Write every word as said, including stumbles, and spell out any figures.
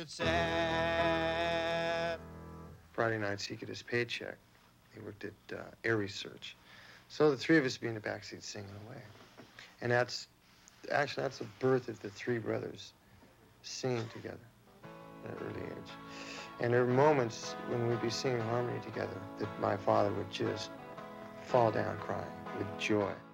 but sad. Friday nights he get his paycheck. He worked at uh, Air Research. So the three of us be in the backseat singing away. And that's, actually, that's the birth of the three brothers singing together at an early age. And there were moments when we'd be singing harmony together that my father would just fall down crying with joy.